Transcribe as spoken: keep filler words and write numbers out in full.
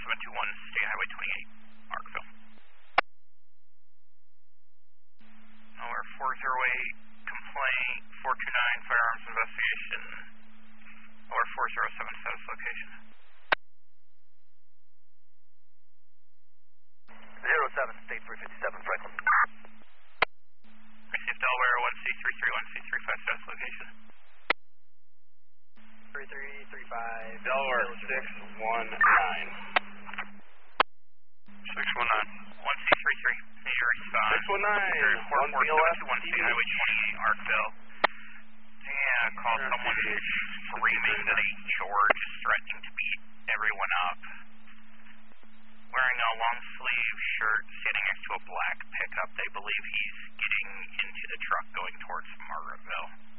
seven two one, State Highway twenty-eight, Arkville. Number four zero eight, complaint, four two nine, firearms investigation. Number four zero seven, status location. zero seven, State three fifty-seven, Franklin. Received Delaware, one C three three one, C three five, status location. three three three five. Delaware, six one nine. six one nine. one C three three, need to respond. six one nine, four four seven two one, State Highway twenty-eight, Arkville. Yeah, call someone screaming that a George is threatening to beat everyone up. Wearing a long sleeve shirt, standing next to a black pickup. They believe he's getting into the truck going towards Margaretville.